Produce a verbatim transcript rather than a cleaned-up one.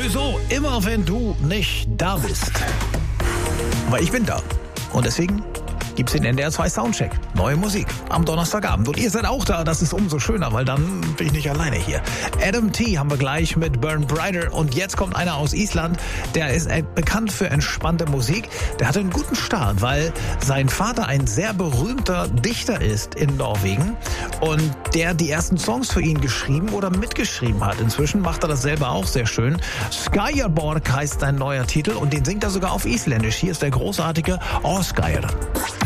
Sowieso immer, wenn du nicht da bist. Aber ich bin da. Und deswegen gibt's den N D R zwei Soundcheck. Neue Musik am Donnerstagabend. Und ihr seid auch da, das ist umso schöner, weil dann bin ich nicht alleine hier. Adam T. haben wir gleich mit Burn Brighter. Und jetzt kommt einer aus Island, der ist bekannt für entspannte Musik. Der hatte einen guten Start, weil sein Vater ein sehr berühmter Dichter ist in Norwegen und der die ersten Songs für ihn geschrieben oder mitgeschrieben hat. Inzwischen macht er das selber auch sehr schön. Skyaborg heißt sein neuer Titel und den singt er sogar auf Isländisch. Hier ist der großartige Osgeir.